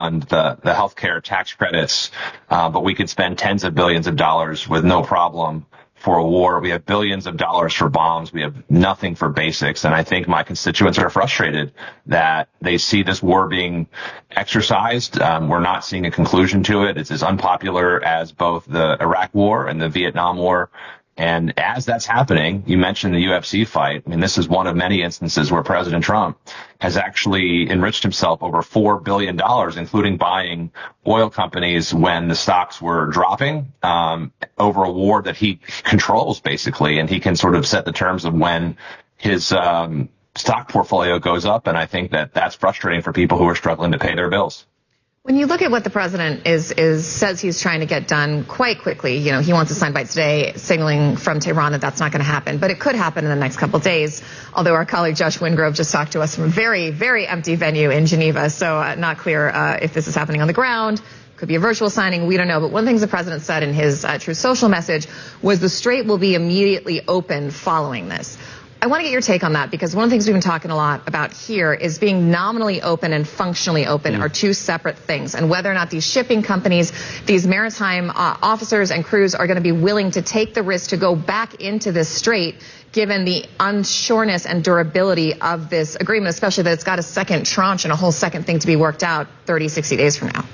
the healthcare tax credits, but we could spend tens of billions of dollars with no problem for a war. We have billions of dollars for bombs. We have nothing for basics. And I think my constituents are frustrated that they see this war being exercised. We're not seeing a conclusion to it. It's as unpopular as both the Iraq War and the Vietnam War. And as that's happening, you mentioned the UFC fight. I mean, this is one of many instances where President Trump has actually enriched himself over $4 billion, including buying oil companies when the stocks were dropping, over a war that he controls, basically. And he can sort of set the terms of when his stock portfolio goes up. And I think that that's frustrating for people who are struggling to pay their bills. When you look at what the president says he's trying to get done quite quickly, you know, he wants to sign by today, signaling from Tehran that that's not going to happen, but it could happen in the next couple of days. Although our colleague Josh Wingrove just talked to us from a very, very empty venue in Geneva, so not clear if this is happening on the ground. Could be a virtual signing. We don't know. But one of the things the president said in his Truth Social message was the Strait will be immediately open following this. I want to get your take on that, because one of the things we've been talking a lot about here is being nominally open and functionally open are two separate things, and whether or not these shipping companies, these maritime officers and crews are going to be willing to take the risk to go back into this strait, given the unsureness and durability of this agreement, especially that it's got a second tranche and a whole second thing to be worked out 30, 60 days from now.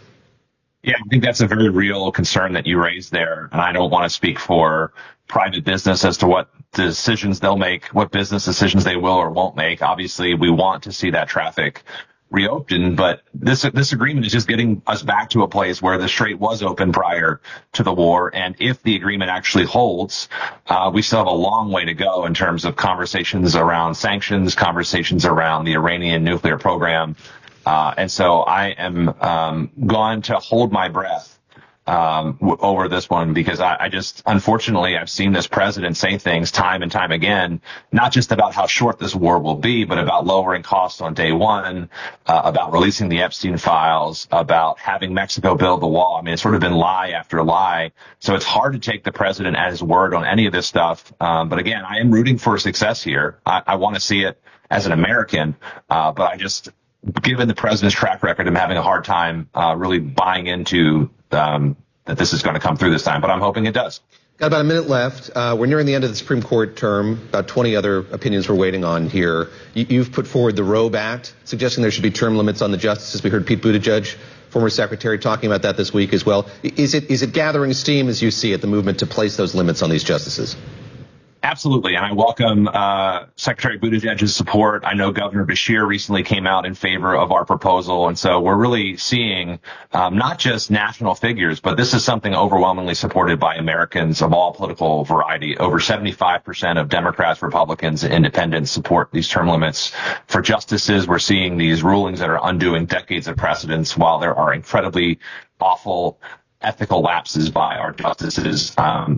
Yeah, I think that's a very real concern that you raised there. And I don't want to speak for private business as to what decisions they'll make, what business decisions they will or won't make. Obviously, we want to see that traffic reopened, but this agreement is just getting us back to a place where the strait was open prior to the war. And if the agreement actually holds, we still have a long way to go in terms of conversations around sanctions, conversations around the Iranian nuclear program. And so I am going to hold my breath over this one, because I just, unfortunately, I've seen this president say things time and time again, not just about how short this war will be, but about lowering costs on day one, about releasing the Epstein files, about having Mexico build the wall. I mean, it's sort of been lie after lie. So it's hard to take the president at his word on any of this stuff. But again, I am rooting for success here. I want to see it as an American, but I just, given the president's track record, I'm having a hard time really buying into that this is going to come through this time, but I'm hoping it does. Got about a minute left. We're nearing the end of the Supreme Court term. About 20 other opinions we're waiting on here. You've put forward the Roe Act, suggesting there should be term limits on the justices. We heard Pete Buttigieg, former secretary, talking about that this week as well. Is it gathering steam as you see it, the movement to place those limits on these justices? Absolutely. And I welcome Secretary Buttigieg's support. I know Governor Beshear recently came out in favor of our proposal. And so we're really seeing not just national figures, but this is something overwhelmingly supported by Americans of all political variety. Over 75% of Democrats, Republicans, and independents support these term limits for justices. We're seeing these rulings that are undoing decades of precedents, while there are incredibly awful ethical lapses by our justices.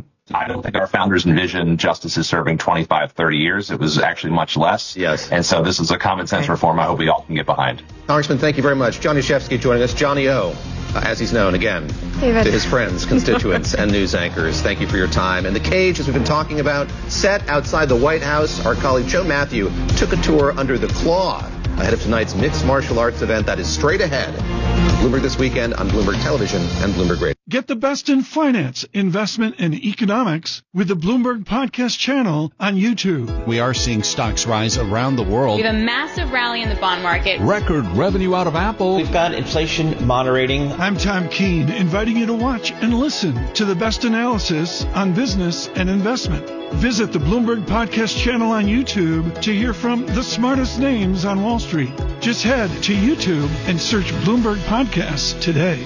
I don't think our founders envisioned justices serving 25, 30 years. It was actually much less. Yes. And so this is a common sense reform I hope we all can get behind. Congressman, thank you very much. John Yashevsky joining us. Johnny O, as he's known again, David, to his friends, constituents, and news anchors. Thank you for your time. And the cage, as we've been talking about, set outside the White House. Our colleague Joe Matthew took a tour under the claw ahead of tonight's mixed martial arts event that is straight ahead. Bloomberg This Weekend on Bloomberg Television and Bloomberg Radio. Get the best in finance, investment, and economics with the Bloomberg Podcast channel on YouTube. We are seeing stocks rise around the world. We have a massive rally in the bond market. Record revenue out of Apple. We've got inflation moderating. I'm Tom Keene, inviting you to watch and listen to the best analysis on business and investment. Visit the Bloomberg Podcast channel on YouTube to hear from the smartest names on Wall Street. Just head to YouTube and search Bloomberg Podcasts today.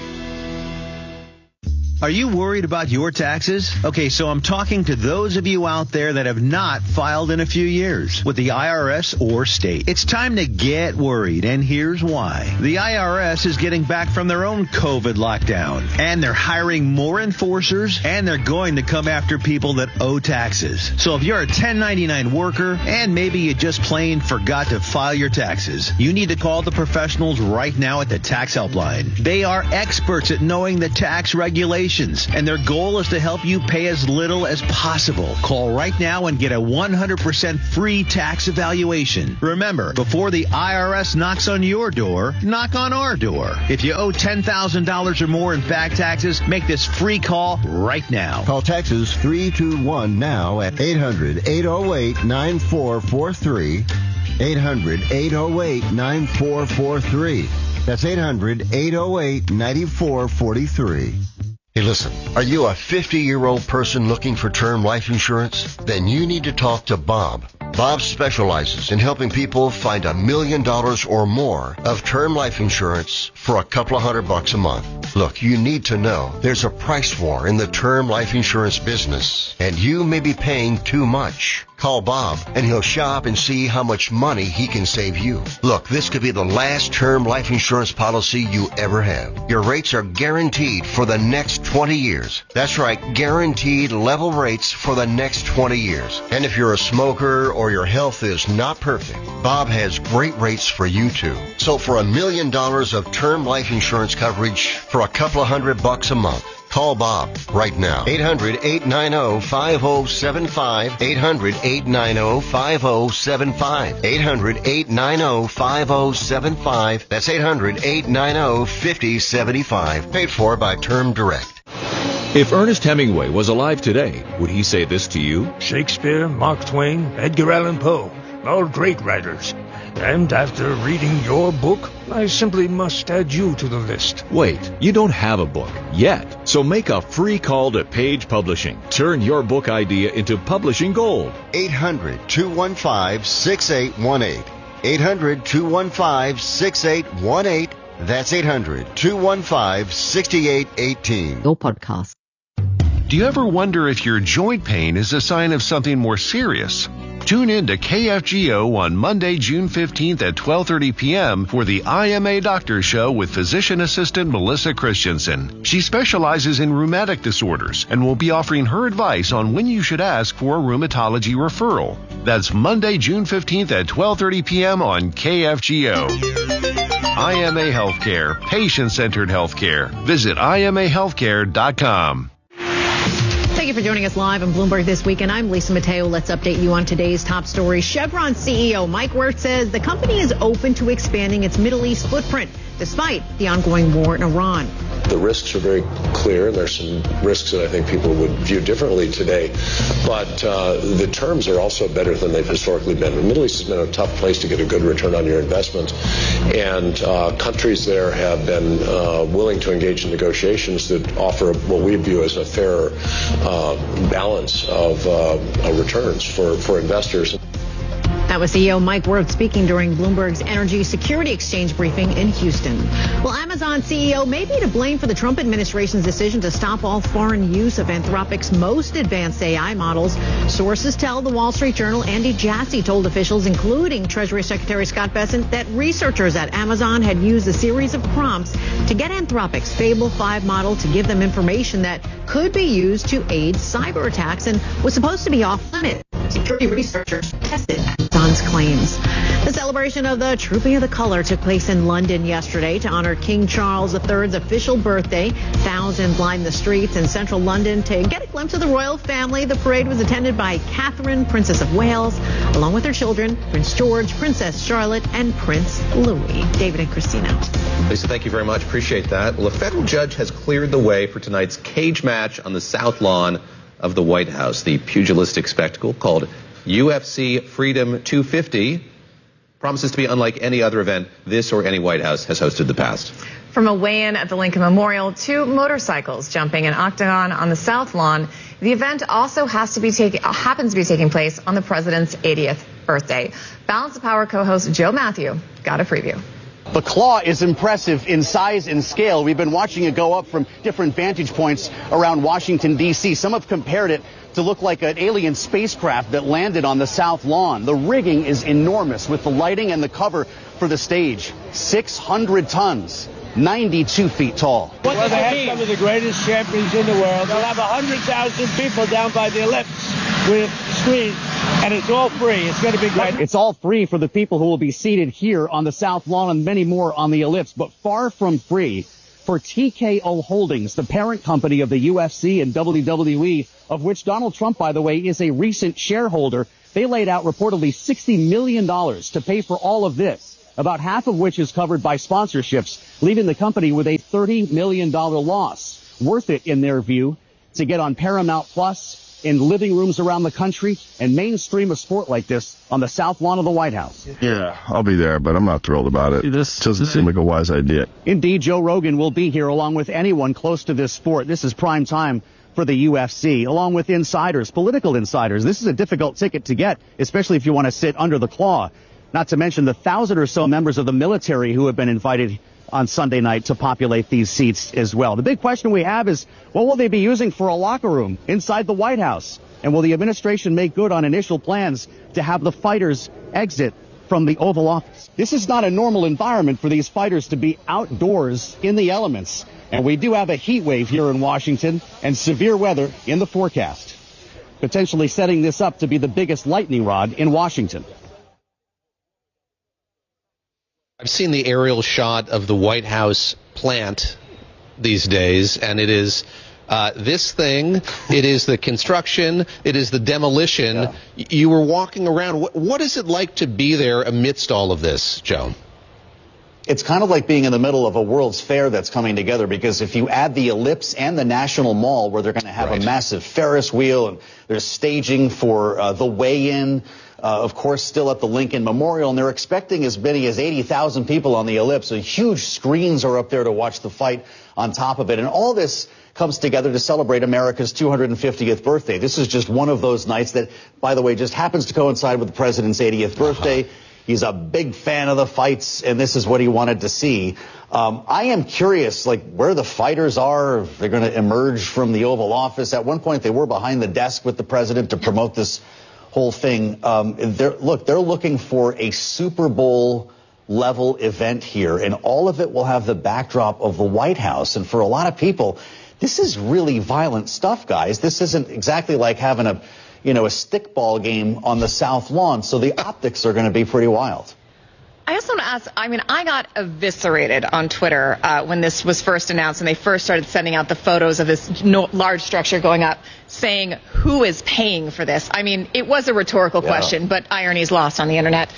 Are you worried about your taxes? Okay, so I'm talking to those of you out there that have not filed in a few years with the IRS or state. It's time to get worried, and here's why. The IRS is getting back from their own COVID lockdown, and they're hiring more enforcers, and they're going to come after people that owe taxes. So if you're a 1099 worker, and maybe you just plain forgot to file your taxes, you need to call the professionals right now at the Tax Helpline. They are experts at knowing the tax regulations valuations, and their goal is to help you pay as little as possible. Call right now and get a 100% free tax evaluation. Remember, before the IRS knocks on your door, knock on our door. If you owe $10,000 or more in back taxes, make this free call right now. Call Texas 321 now at 800-808-9443. 800-808-9443. That's 800-808-9443. Hey, listen, are you a 50-year-old person looking for term life insurance? Then you need to talk to Bob. Bob specializes in helping people find $1 million or more of term life insurance for a couple of $100 a month. Look, you need to know there's a price war in the term life insurance business, and you may be paying too much. Call Bob, and he'll shop and see how much money he can save you. Look, this could be the last term life insurance policy you ever have. Your rates are guaranteed for the next 20 years. That's right, guaranteed level rates for the next 20 years. And if you're a smoker or your health is not perfect, Bob has great rates for you too. So for $1 million of term life insurance coverage for a couple of $100 a month, call Bob right now. 800-890-5075. 800-890-5075. 800-890-5075. That's 800-890-5075. Paid for by Term Direct. If Ernest Hemingway was alive today, would he say this to you? Shakespeare, Mark Twain, Edgar Allan Poe, all great writers. And after reading your book, I simply must add you to the list. Wait, you don't have a book yet. So make a free call to Page Publishing. Turn your book idea into publishing gold. 800-215-6818. 800-215-6818. That's 800-215-6818. Your podcast. Do you ever wonder if your joint pain is a sign of something more serious? Tune in to KFGO on Monday, June 15th at 12:30 p.m. for the IMA Doctor Show with physician assistant Melissa Christensen. She specializes in rheumatic disorders and will be offering her advice on when you should ask for a rheumatology referral. That's Monday, June 15th at 12:30 p.m. on KFGO. IMA Healthcare, patient-centered healthcare. Visit IMAhealthcare.com. Thank you for joining us live on Bloomberg This Weekend. I'm Lisa Mateo. Let's update you on today's top story. Chevron CEO Mike Wirth says the company is open to expanding its Middle East footprint despite the ongoing war in Iran. The risks are very clear. There's some risks that I think people would view differently today, but the terms are also better than they've historically been. The Middle East has been a tough place to get a good return on your investment, and countries there have been willing to engage in negotiations that offer what we view as a fair balance of returns for investors. That was CEO Mike Wirth speaking during Bloomberg's Energy Security Exchange briefing in Houston. Well, Amazon CEO may be to blame for the Trump administration's decision to stop all foreign use of Anthropic's most advanced AI models. Sources tell the Wall Street Journal Andy Jassy told officials, including Treasury Secretary Scott Bessent, that researchers at Amazon had used a series of prompts to get Anthropic's Fable 5 model to give them information that could be used to aid cyber attacks and was supposed to be off-limits. Security researchers tested Amazon's claims. The celebration of the Trooping of the Color took place in London yesterday to honor King Charles III's official birthday. Thousands lined the streets in central London to get a glimpse of the royal family. The parade was attended by Catherine, Princess of Wales, along with her children, Prince George, Princess Charlotte, and Prince Louis. David and Christina. Lisa, thank you very much. Appreciate that. Well, a federal judge has cleared the way for tonight's cage match on the South Lawn of the White House. The pugilistic spectacle called UFC Freedom 250 promises to be unlike any other event this or any White House has hosted in the past. From a weigh-in at the Lincoln Memorial to motorcycles jumping an octagon on the South Lawn, the event also happens to be taking place on the president's 80th birthday. Balance of Power co-host Joe Matthew got a preview. The claw is impressive in size and scale. We've been watching it go up from different vantage points around Washington, D.C. Some have compared it to look like an alien spacecraft that landed on the South Lawn. The rigging is enormous with the lighting and the cover for the stage. 600 tons, 92 feet tall. Well, they have some of the greatest champions in the world. They'll have 100,000 people down by the ellipse with screens, and it's all free. It's going to be great. It's all free for the people who will be seated here on the South Lawn and many more on the ellipse. But far from free, for TKO Holdings, the parent company of the UFC and WWE, of which Donald Trump, by the way, is a recent shareholder. They laid out reportedly $60 million to pay for all of this, about half of which is covered by sponsorships, leaving the company with a $30 million loss. Worth it, in their view, to get on Paramount Plus, in living rooms around the country, and mainstream a sport like this on the south lawn of the White House. Yeah, I'll be there, but I'm not thrilled about it. This doesn't seem like a wise idea. Indeed, Joe Rogan will be here along with anyone close to this sport. This is prime time for the UFC, along with insiders, political insiders. This is a difficult ticket to get, especially if you want to sit under the claw. Not to mention the 1,000 or so members of the military who have been invited on Sunday night to populate these seats as well. The big question we have is, what will they be using for a locker room inside the White House? And will the administration make good on initial plans to have the fighters exit from the Oval Office? This is not a normal environment for these fighters to be outdoors in the elements. And we do have a heat wave here in Washington and severe weather in the forecast, potentially setting this up to be the biggest lightning rod in Washington. I've seen the aerial shot of the White House plant these days, and it is this thing, it is the construction, it is the demolition. Yeah. You were walking around. What is it like to be there amidst all of this, Joe? It's kind of like being in the middle of a World's Fair that's coming together, because if you add the Ellipse and the National Mall, where they're going to have a massive Ferris wheel, and there's staging for the weigh-in, of course, still at the Lincoln Memorial, and they're expecting as many as 80,000 people on the Ellipse. So huge screens are up there to watch the fight on top of it. And all this comes together to celebrate America's 250th birthday. This is just one of those nights that, by the way, just happens to coincide with the president's 80th birthday. He's a big fan of the fights, and this is what he wanted to see. I am curious, like, where the fighters are. If they're going to emerge from the Oval Office. At one point, they were behind the desk with the president to promote this whole thing. They're looking for a Super Bowl level event here, and all of it will have the backdrop of the White House. And for a lot of people, this is really violent stuff, guys. This isn't exactly like having a stickball game on the South Lawn, so the optics are going to be pretty wild. I also want to ask, I got eviscerated on Twitter when this was first announced and they first started sending out the photos of this large structure going up, saying, who is paying for this? It was a rhetorical question, but irony is lost on the internet.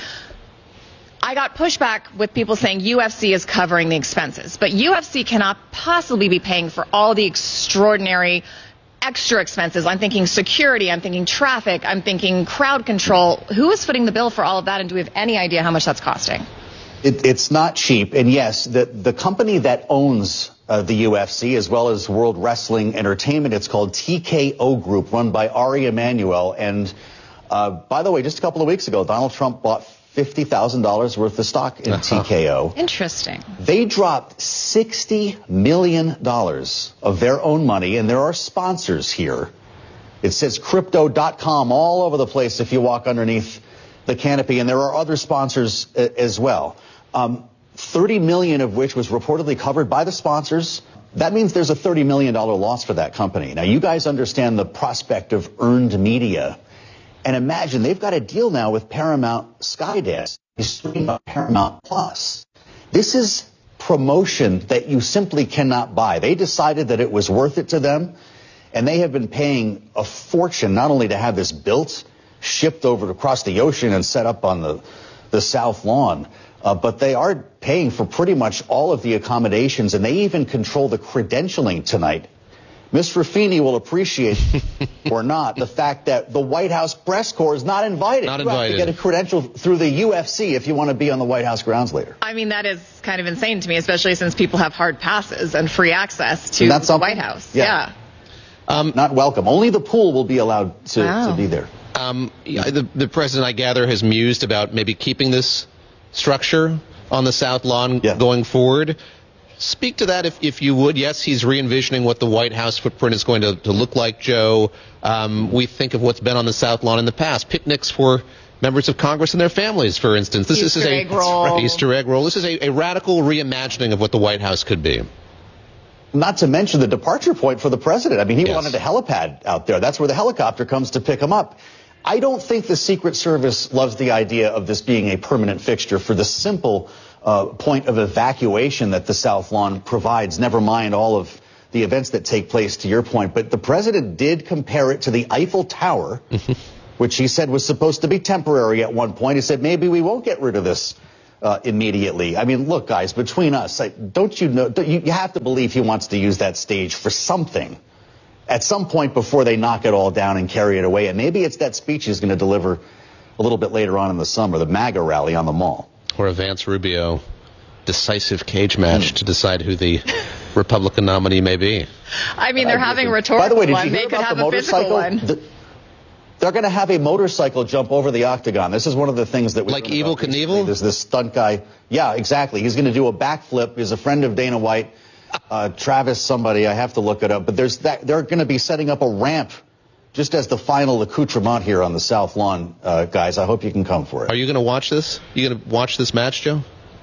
I got pushback with people saying UFC is covering the expenses, but UFC cannot possibly be paying for all the extraordinary extra expenses. I'm thinking security, I'm thinking traffic, I'm thinking crowd control. Who is footing the bill for all of that, and do we have any idea how much that's costing? It's not cheap, and yes, the company that owns the UFC as well as World Wrestling Entertainment, it's called TKO Group, run by Ari Emanuel. And by the way, just a couple of weeks ago, Donald Trump bought $50,000 worth of stock in TKO. Interesting. They dropped $60 million of their own money, and there are sponsors here. It says Crypto.com all over the place if you walk underneath the canopy, and there are other sponsors as well. $30 million of which was reportedly covered by the sponsors. That means there's a $30 million loss for that company. Now, you guys understand the prospect of earned media. And imagine, they've got a deal now with Paramount Skydance. He's streaming on Paramount Plus. This is promotion that you simply cannot buy. They decided that it was worth it to them, and they have been paying a fortune not only to have this built, shipped over across the ocean and set up on the South Lawn, but they are paying for pretty much all of the accommodations, and they even control the credentialing tonight. Ms. Ruffini will appreciate, or not, the fact that the White House press corps is not invited. Not you invited. have to get a credential through the UFC if you want to be on the White House grounds later. That is kind of insane to me, especially since people have hard passes and free access to the White House. Yeah. Not welcome. Only the pool will be allowed to be there. The president, I gather, has mused about maybe keeping this structure on the South Lawn going forward. Speak to that if you would. Yes, he's re-envisioning what the White House footprint is going to look like, Joe. We think of what's been on the South Lawn in the past. Picnics for members of Congress and their families, for instance. This is a Easter egg roll. This is a radical reimagining of what the White House could be. Not to mention the departure point for the president. He wanted a helipad out there. That's where the helicopter comes to pick him up. I don't think the Secret Service loves the idea of this being a permanent fixture for the simple point of evacuation that the South Lawn provides, never mind all of the events that take place, to your point. But the president did compare it to the Eiffel Tower, which he said was supposed to be temporary at one point. He said, maybe we won't get rid of this immediately. I mean, look, guys, between us, don't you know, you have to believe he wants to use that stage for something at some point before they knock it all down and carry it away. And maybe it's that speech he's going to deliver a little bit later on in the summer, the MAGA rally on the Mall. Or a Vance Rubio decisive cage match to decide who the Republican nominee may be. I mean, they're having a rhetorical By the way, did one. you hear They could about have the a physical motorcycle? one. They're going to have a motorcycle jump over the octagon. This is one of the things that we like Evel Knievel? There's this stunt guy. Yeah, exactly. He's going to do a backflip. He's a friend of Dana White, Travis somebody. I have to look it up. But they're going to be setting up a ramp just as the final accoutrement here on the South Lawn, guys. I hope you can come for it. Are you going to watch this? You going to watch this match, Joe?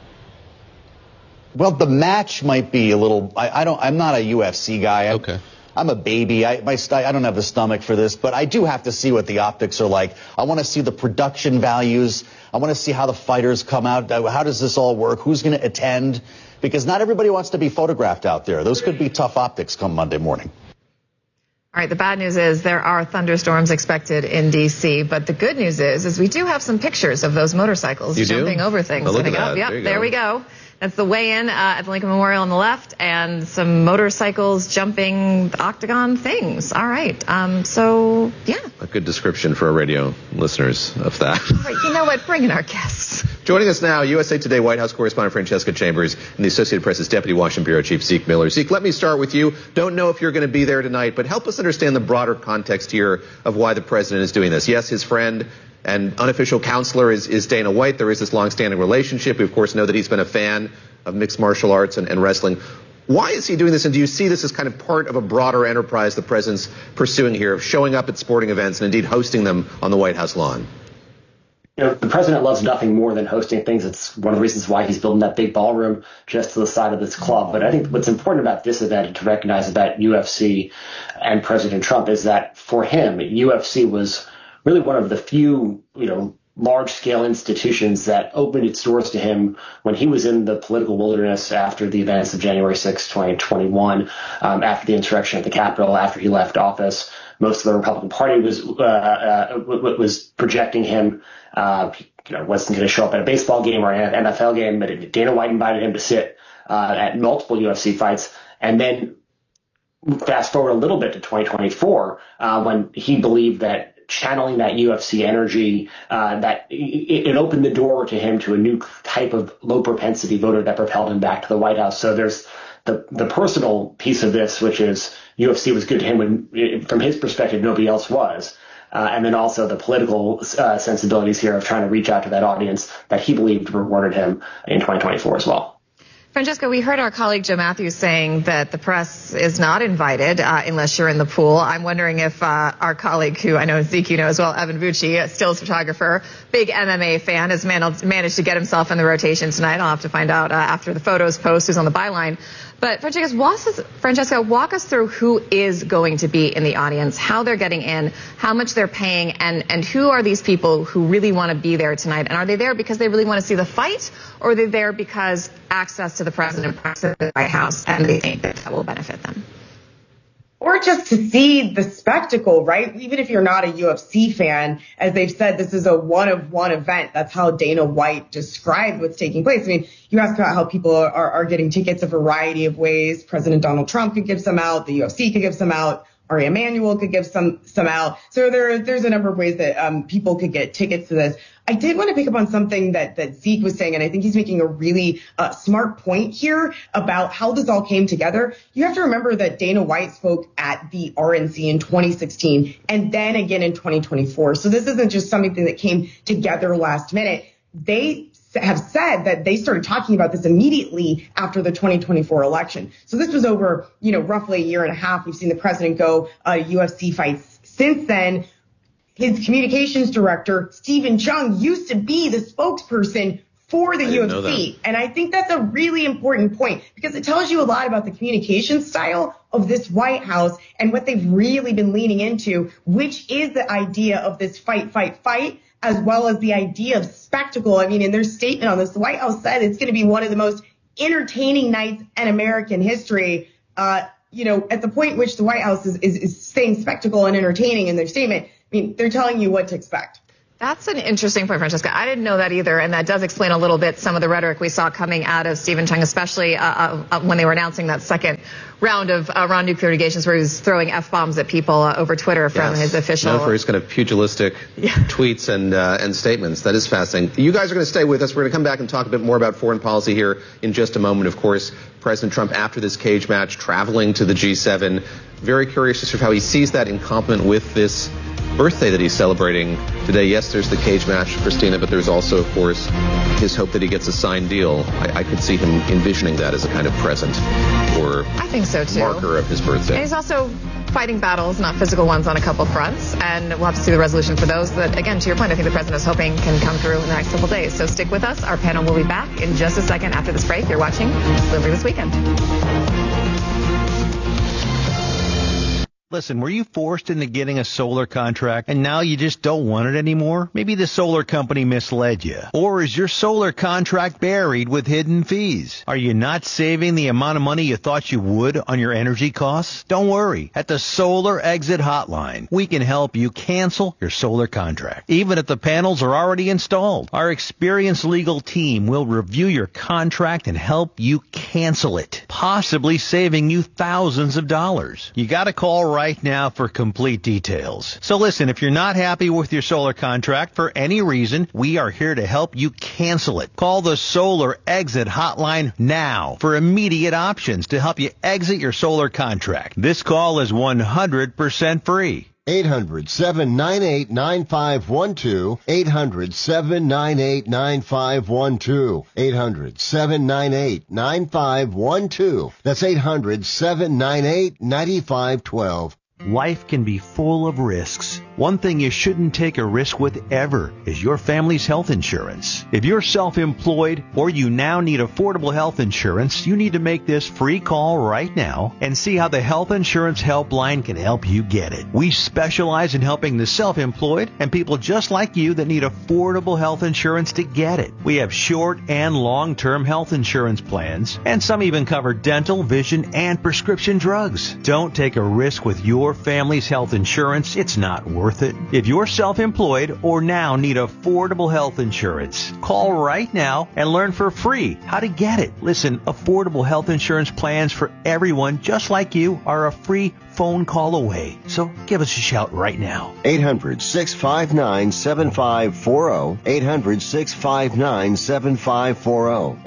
Well, the match might be a little. I'm not a UFC guy. Okay. I'm a baby. I don't have the stomach for this, but I do have to see what the optics are like. I want to see the production values. I want to see how the fighters come out. How does this all work? Who's going to attend? Because not everybody wants to be photographed out there. Those could be tough optics come Monday morning. All right, the bad news is there are thunderstorms expected in D.C., but the good news is we do have some pictures of those motorcycles jumping over things. Oh, look at that. Yep, there we go. That's the weigh-in at the Lincoln Memorial on the left, and some motorcycles jumping the octagon things. All right. So, yeah. A good description for our radio listeners of that. Right, you know what? Bring in our guests. Joining us now, USA Today White House correspondent Francesca Chambers and the Associated Press's Deputy Washington Bureau Chief Zeke Miller. Zeke, let me start with you. Don't know if you're going to be there tonight, but help us understand the broader context here of why the president is doing this. Yes, his friend and unofficial counselor is Dana White. There is this long-standing relationship. We, of course, know that he's been a fan of mixed martial arts and wrestling. Why is he doing this, and do you see this as kind of part of a broader enterprise the president's pursuing here of showing up at sporting events and indeed hosting them on the White House lawn? You know, the president loves nothing more than hosting things. It's one of the reasons why he's building that big ballroom just to the side of this club. But I think what's important about this event, and to recognize about UFC and President Trump, is that for him, UFC was really one of the few, large-scale institutions that opened its doors to him when he was in the political wilderness after the events of January 6, 2021, after the insurrection at the Capitol, after he left office. Most of the Republican Party was projecting him. Wasn't going to show up at a baseball game or an NFL game, but Dana White invited him to sit at multiple UFC fights. And then fast forward a little bit to 2024, when he believed that channeling that UFC energy, that it opened the door to him to a new type of low propensity voter that propelled him back to the White House. So there's the personal piece of this, which is UFC was good to him when, from his perspective, nobody else was. And then also the political sensibilities here of trying to reach out to that audience that he believed rewarded him in 2024 as well. Francesca, we heard our colleague Joe Matthews saying that the press is not invited unless you're in the pool. I'm wondering if our colleague, who I know Zeke, you know as well, Evan Vucci, a stills photographer, big MMA fan, has managed to get himself in the rotation tonight. I'll have to find out after the photos post who's on the byline. But Francesca, walk us through who is going to be in the audience, how they're getting in, how much they're paying, and who are these people who really want to be there tonight? And are they there because they really want to see the fight, or are they there because access to the president, access to the White House, and they think that will benefit them? Or just to see the spectacle, right? Even if you're not a UFC fan, as they've said, this is a one-of-one event. That's how Dana White described what's taking place. I mean, you ask about how people are getting tickets a variety of ways. President Donald Trump could give some out. The UFC could give some out. Ari Emanuel could give some out. So there's a number of ways that people could get tickets to this. I did want to pick up on something that Zeke was saying, and I think he's making a really smart point here about how this all came together. You have to remember that Dana White spoke at the RNC in 2016 and then again in 2024. So this isn't just something that came together last minute. They have said that they started talking about this immediately after the 2024 election. So this was over, roughly a year and a half. We've seen the president go UFC fights since then. His communications director, Stephen Chung, used to be the spokesperson for the UFC. And I think that's a really important point because it tells you a lot about the communication style of this White House and what they've really been leaning into, which is the idea of this fight, as well as the idea of spectacle. I mean, in their statement on this, the White House said it's going to be one of the most entertaining nights in American history. At the point in which the White House is saying spectacle and entertaining in their statement, I mean, they're telling you what to expect. That's an interesting point, Francesca. I didn't know that either, and that does explain a little bit some of the rhetoric we saw coming out of Stephen Chung, especially when they were announcing that second round of Iran nuclear negations, where he was throwing F-bombs at people over Twitter from his official. Known for his kind of pugilistic tweets and statements. That is fascinating. You guys are going to stay with us. We're going to come back and talk a bit more about foreign policy here in just a moment. Of course, President Trump, after this cage match, traveling to the G7. Very curious as to how he sees that in complement with this birthday that he's celebrating today. Yes, there's the cage match, Christina, but there's also, of course, his hope that he gets a signed deal. I could see him envisioning that as a kind of present or I think so too. Marker of his birthday. And he's also fighting battles, not physical ones, on a couple fronts, and we'll have to see the resolution for those that, again, to your point, I think the president is hoping can come through in the next couple of days. So stick with us. Our panel will be back in just a second after this break. You're watching Bloomberg This Weekend. Listen, were you forced into getting a solar contract and now you just don't want it anymore? Maybe the solar company misled you. Or is your solar contract buried with hidden fees? Are you not saving the amount of money you thought you would on your energy costs? Don't worry. At the Solar Exit Hotline, we can help you cancel your solar contract, even if the panels are already installed. Our experienced legal team will review your contract and help you cancel it, possibly saving you thousands of dollars. You got to call right now for complete details. So listen, if you're not happy with your solar contract for any reason, we are here to help you cancel it. Call the Solar Exit Hotline now for immediate options to help you exit your solar contract. This call is 100% free. 800-798-9512. 800-798-9512. 800-798-9512. That's 800-798-9512. Life can be full of risks. One thing you shouldn't take a risk with ever is your family's health insurance. If you're self-employed or you now need affordable health insurance, you need to make this free call right now and see how the Health Insurance Helpline can help you get it. We specialize in helping the self-employed and people just like you that need affordable health insurance to get it. We have short and long-term health insurance plans, and some even cover dental, vision, and prescription drugs. Don't take a risk with your family's health insurance. It's not worth it. If you're self-employed or now need affordable health insurance, call right now and learn for free how to get it. Listen, affordable health insurance plans for everyone just like you are a free phone call away. So give us a shout right now. 800-659-7540. 800-659-7540.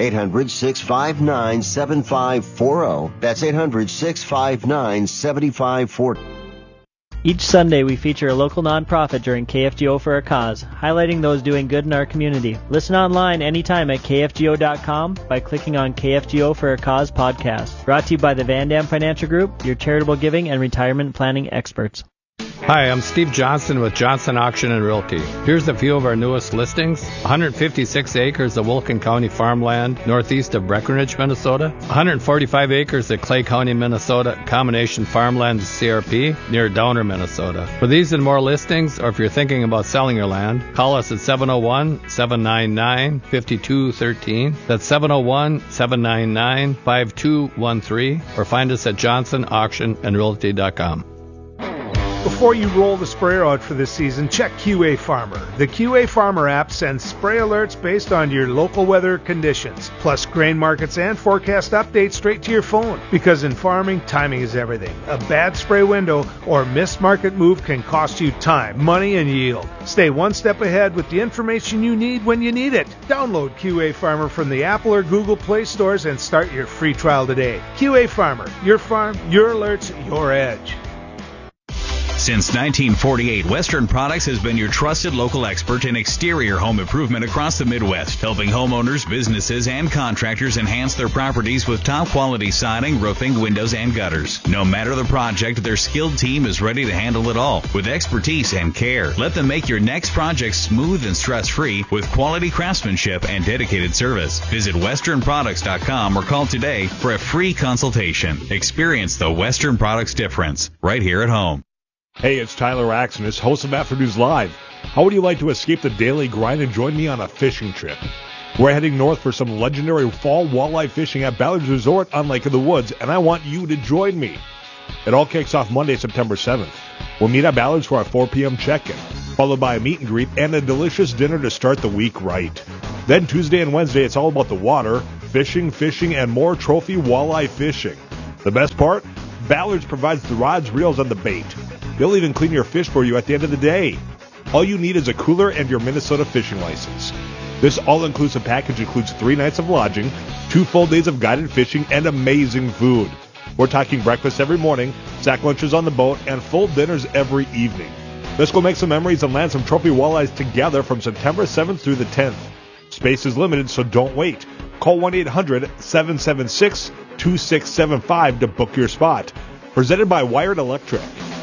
800-659-7540. That's 800-659-7540. Each Sunday, we feature a local nonprofit during KFGO for a Cause, highlighting those doing good in our community. Listen online anytime at KFGO.com by clicking on KFGO for a Cause podcast. Brought to you by the Van Dam Financial Group, your charitable giving and retirement planning experts. Hi, I'm Steve Johnson with Johnson Auction and Realty. Here's a few of our newest listings. 156 acres of Wilkin County farmland northeast of Breckenridge, Minnesota. 145 acres of Clay County, Minnesota combination farmland CRP near Downer, Minnesota. For these and more listings, or if you're thinking about selling your land, call us at 701-799-5213. That's 701-799-5213, or find us at johnsonauctionandrealty.com. Before you roll the sprayer out for this season, check QA Farmer. The QA Farmer app sends spray alerts based on your local weather conditions, plus grain markets and forecast updates straight to your phone. Because in farming, timing is everything. A bad spray window or missed market move can cost you time, money, and yield. Stay one step ahead with the information you need when you need it. Download QA Farmer from the Apple or Google Play stores and start your free trial today. QA Farmer, your farm, your alerts, your edge. Since 1948, Western Products has been your trusted local expert in exterior home improvement across the Midwest, helping homeowners, businesses, and contractors enhance their properties with top-quality siding, roofing, windows, and gutters. No matter the project, their skilled team is ready to handle it all with expertise and care. Let them make your next project smooth and stress-free with quality craftsmanship and dedicated service. Visit westernproducts.com or call today for a free consultation. Experience the Western Products difference right here at home. Hey, it's Tyler Axenis, host of Afternoons Live. How would you like to escape the daily grind and join me on a fishing trip? We're heading north for some legendary fall walleye fishing at Ballard's Resort on Lake of the Woods, and I want you to join me. It all kicks off Monday, September 7th. We'll meet at Ballard's for our 4 p.m. check-in, followed by a meet and greet and a delicious dinner to start the week right. Then Tuesday and Wednesday, it's all about the water, fishing, and more trophy walleye fishing. The best part? Ballard's provides the rods, reels, and the bait. They'll even clean your fish for you at the end of the day. All you need is a cooler and your Minnesota fishing license. This all-inclusive package includes 3 nights of lodging, 2 full days of guided fishing, and amazing food. We're talking breakfast every morning, sack lunches on the boat, and full dinners every evening. Let's go make some memories and land some trophy walleyes together from September 7th through the 10th. Space is limited, so don't wait. Call 1-800-776-2675 to book your spot. Presented by Wired Electric.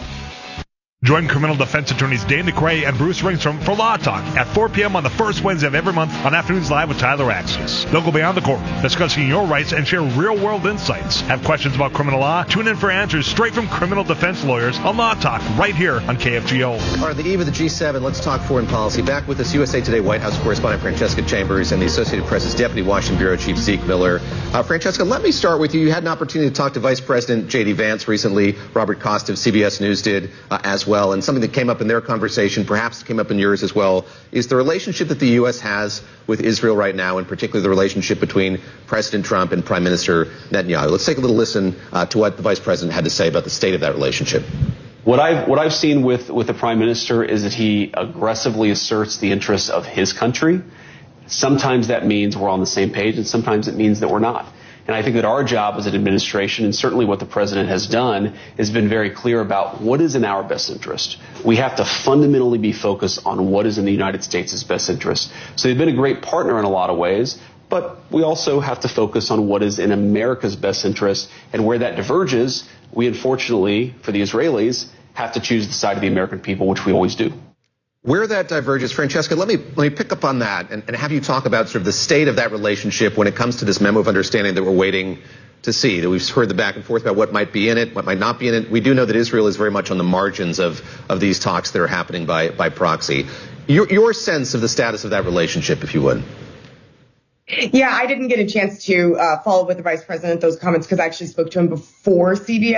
Join criminal defense attorneys Dane DeCray and Bruce Ringstrom for Law Talk at 4 p.m. on the first Wednesday of every month on Afternoons Live with Tyler Axis. They'll go beyond the courtroom, discussing your rights and share real-world insights. Have questions about criminal law? Tune in for answers straight from criminal defense lawyers on Law Talk right here on KFGO. All right, the eve of the G7, let's talk foreign policy. Back with us, USA Today White House correspondent Francesca Chambers and the Associated Press's Deputy Washington Bureau Chief Zeke Miller. Francesca, let me start with you. You had an opportunity to talk to Vice President J.D. Vance recently. Robert Costa of CBS News did as well. And something that came up in their conversation, perhaps came up in yours as well, is the relationship that the U.S. has with Israel right now, and particularly the relationship between President Trump and Prime Minister Netanyahu. Let's take a little listen to what the Vice President had to say about the state of that relationship. What I've seen with the Prime Minister is that he aggressively asserts the interests of his country. Sometimes that means we're on the same page, and sometimes it means that we're not. And I think that our job as an administration, and certainly what the president has done, has been very clear about what is in our best interest. We have to fundamentally be focused on what is in the United States' best interest. So they've been a great partner in a lot of ways, but we also have to focus on what is in America's best interest. And where that diverges, we unfortunately, for the Israelis, have to choose the side of the American people, which we always do. Where that diverges, Francesca, let me pick up on that and have you talk about sort of the state of that relationship when it comes to this memo of understanding that we're waiting to see. That we've heard the back and forth about what might be in it, what might not be in it. We do know that Israel is very much on the margins of these talks that are happening by proxy. Your sense of the status of that relationship, if you would. Yeah, I didn't get a chance to follow up with the vice president those comments because I actually spoke to him before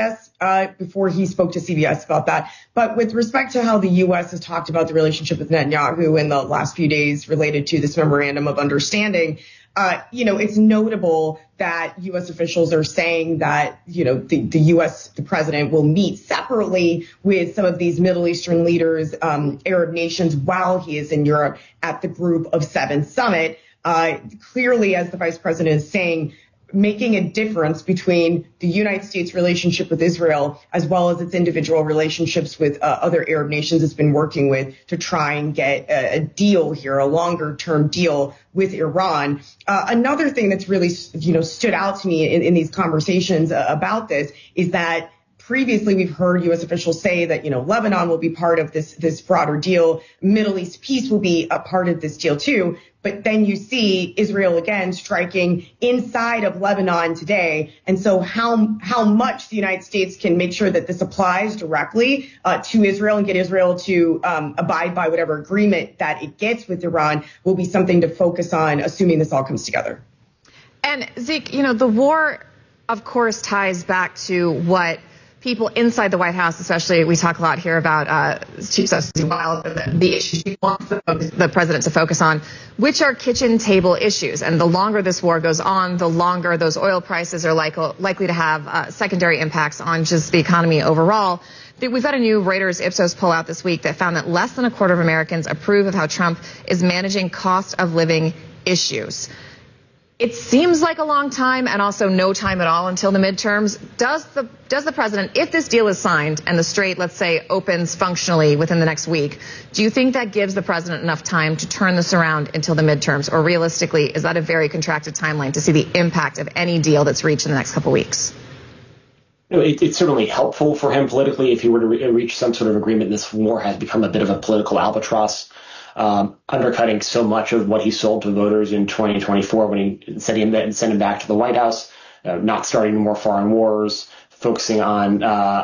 he spoke to CBS about that. But with respect to how the U.S. has talked about the relationship with Netanyahu in the last few days related to this memorandum of understanding, it's notable that U.S. officials are saying that, the U.S., the president will meet separately with some of these Middle Eastern leaders, Arab nations, while he is in Europe at the Group of Seven summit. Clearly, as the vice president is saying, making a difference between the United States relationship with Israel as well as its individual relationships with other Arab nations it's been working with to try and get a deal here, a longer term deal with Iran. Another thing that's really, stood out to me in these conversations about this is that previously, we've heard U.S. officials say that, Lebanon will be part of this broader deal. Middle East peace will be a part of this deal, too. But then you see Israel again striking inside of Lebanon today. And so how much the United States can make sure that this applies directly to Israel and get Israel to abide by whatever agreement that it gets with Iran will be something to focus on, assuming this all comes together. And Zeke, the war, of course, ties back to what people inside the White House, especially, we talk a lot here about Chief Justice the issues she wants the president to focus on, which are kitchen table issues. And the longer this war goes on, the longer those oil prices are likely to have secondary impacts on just the economy overall. We've got a new Reuters Ipsos poll out this week that found that less than a quarter of Americans approve of how Trump is managing cost of living issues. It seems like a long time and also no time at all until the midterms. Does the president, if this deal is signed and the strait, let's say, opens functionally within the next week, do you think that gives the president enough time to turn this around until the midterms? Or realistically, is that a very contracted timeline to see the impact of any deal that's reached in the next couple of weeks? It's certainly helpful for him politically if he were to reach some sort of agreement. This war has become a bit of a political albatross. Undercutting so much of what he sold to voters in 2024 when he sent him back to the White House, not starting more foreign wars, focusing on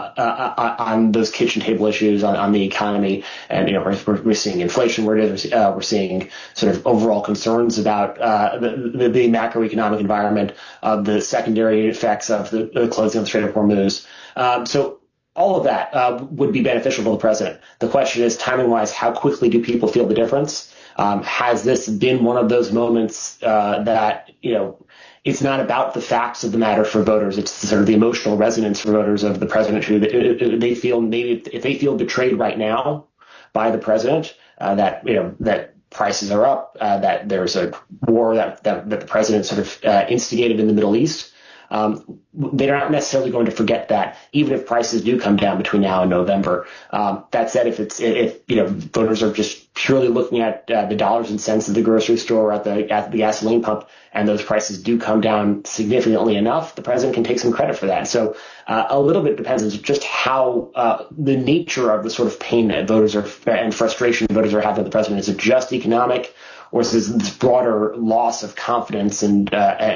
those kitchen table issues, on the economy, and we're seeing inflation where it is. We're seeing sort of overall concerns about the macroeconomic environment, the secondary effects of the closing of the Strait of Hormuz. So all of that would be beneficial to the president. The question is, timing-wise, how quickly do people feel the difference? Has this been one of those moments that it's not about the facts of the matter for voters. It's sort of the emotional resonance for voters of the president who they feel, maybe if they feel betrayed right now by the president, that prices are up, that there's a war that the president sort of instigated in the Middle East. They're not necessarily going to forget that, even if prices do come down between now and November. That said, if voters are just purely looking at the dollars and cents at the grocery store or at the gasoline pump, and those prices do come down significantly enough, the president can take some credit for that. So a little bit depends on just how the nature of the sort of pain that voters and frustration voters are having with the president. Is it just economic, or is this broader loss of confidence and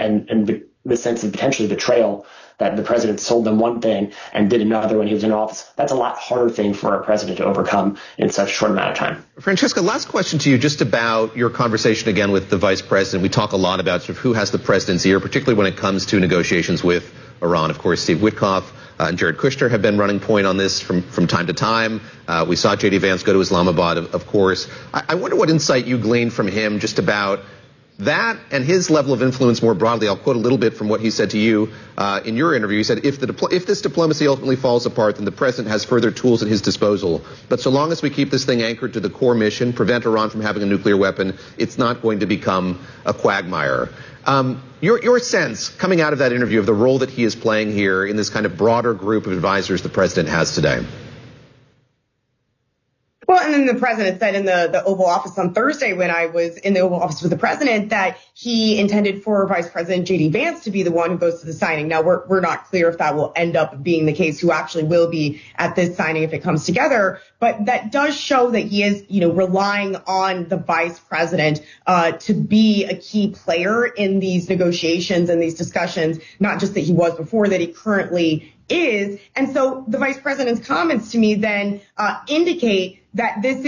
the sense of potentially betrayal that the president sold them one thing and did another when he was in office? That's a lot harder thing for a president to overcome in such a short amount of time. Francesca, last question to you, just about your conversation again with the vice president. We talk a lot about sort of who has the president's ear, particularly when it comes to negotiations with Iran. Of course, Steve Witkoff and Jared Kushner have been running point on this from time to time. We saw J.D. Vance go to Islamabad, of course. I wonder what insight you gleaned from him just about that and his level of influence more broadly. I'll quote a little bit from what he said to you in your interview. He said, if this diplomacy ultimately falls apart, then the president has further tools at his disposal. But so long as we keep this thing anchored to the core mission, prevent Iran from having a nuclear weapon, it's not going to become a quagmire. Your sense coming out of that interview of the role that he is playing here in this kind of broader group of advisors the president has today? Well, and then the president said in the Oval Office on Thursday, when I was in the Oval Office with the president, that he intended for Vice President J.D. Vance to be the one who goes to the signing. Now, we're not clear if that will end up being the case, who actually will be at this signing if it comes together. But that does show that he is, relying on the vice president to be a key player in these negotiations and these discussions, not just that he was before, that he currently is. And so the vice president's comments to me then indicate that this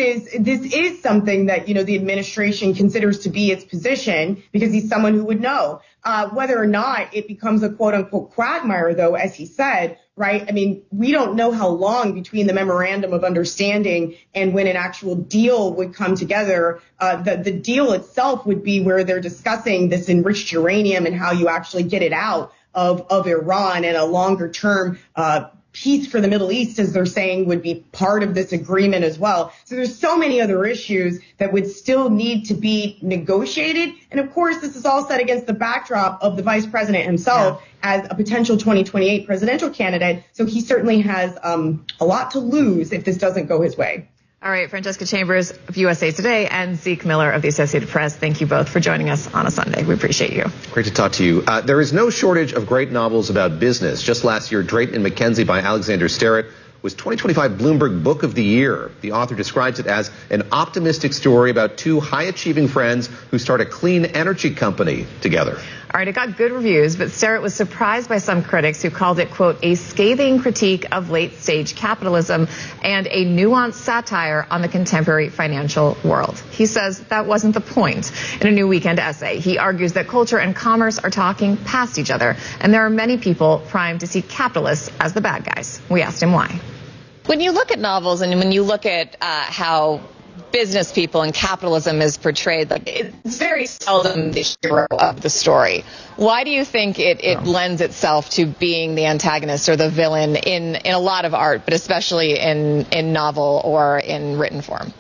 is something that, the administration considers to be its position, because he's someone who would know. Whether or not it becomes a quote unquote quagmire, though, as he said, right? I mean, we don't know how long between the memorandum of understanding and when an actual deal would come together. The deal itself would be where they're discussing this enriched uranium and how you actually get it out of Iran, and a longer term peace for the Middle East, as they're saying, would be part of this agreement as well. So there's so many other issues that would still need to be negotiated. And of course, this is all set against the backdrop of the vice president himself as a potential 2028 presidential candidate. So he certainly has a lot to lose if this doesn't go his way. All right, Francesca Chambers of USA Today and Zeke Miller of the Associated Press, thank you both for joining us on a Sunday. We appreciate you. Great to talk to you. There is no shortage of great novels about business. Just last year, Drayton and Mackenzie by Alexander Sterrett was 2025 Bloomberg Book of the Year. The author describes it as an optimistic story about two high-achieving friends who start a clean energy company together. All right, it got good reviews, but Sterrett was surprised by some critics who called it, quote, a scathing critique of late-stage capitalism and a nuanced satire on the contemporary financial world. He says that wasn't the point. In a New Weekend essay, he argues that culture and commerce are talking past each other, and there are many people primed to see capitalists as the bad guys. We asked him why. When you look at novels and when you look at how business people and capitalism is portrayed, like, it's very seldom the hero of the story. Why do you think it lends itself to being the antagonist or the villain in a lot of art, but especially in novel or in written form?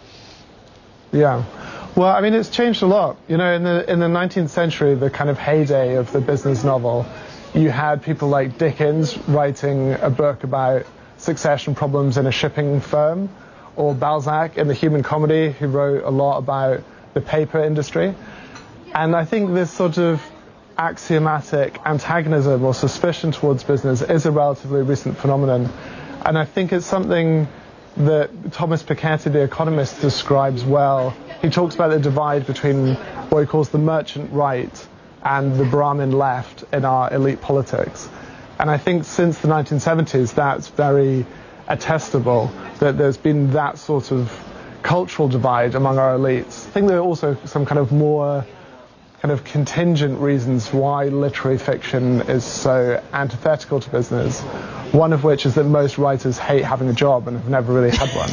Yeah. Well, I mean, it's changed a lot. In the 19th century, the kind of heyday of the business novel, you had people like Dickens writing a book about succession problems in a shipping firm, or Balzac in The Human Comedy, who wrote a lot about the paper industry. And I think this sort of axiomatic antagonism or suspicion towards business is a relatively recent phenomenon. And I think it's something that Thomas Piketty, the economist, describes well. He talks about the divide between what he calls the merchant right and the Brahmin left in our elite politics. And I think since the 1970s, that's very attestable that there's been that sort of cultural divide among our elites. I think there are also some kind of more kind of contingent reasons why literary fiction is so antithetical to business, one of which is that most writers hate having a job and have never really had one.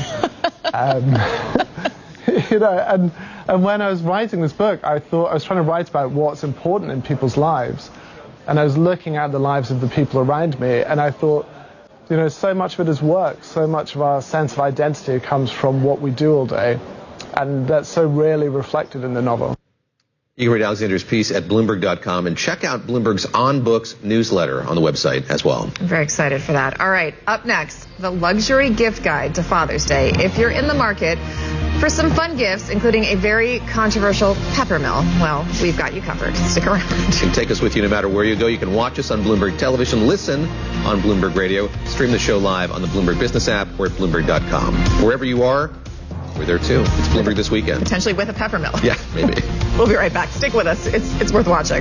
And when I was writing this book, I thought I was trying to write about what's important in people's lives, and I was looking at the lives of the people around me, and I thought, so much of it is work, so much of our sense of identity comes from what we do all day, and that's so rarely reflected in the novel. You can read Alexander's piece at Bloomberg.com and check out Bloomberg's On Books newsletter on the website as well. I'm very excited for that. All right, up next, the luxury gift guide to Father's Day. If you're in the market for some fun gifts, including a very controversial pepper mill, well, we've got you covered. Stick around. You can take us with you no matter where you go. You can watch us on Bloomberg Television, listen on Bloomberg Radio, stream the show live on the Bloomberg Business app or at Bloomberg.com. Wherever you are, we're there too. It's Bloomberg This Weekend. Potentially with a pepper mill. Yeah, maybe. We'll be right back. Stick with us. It's worth watching.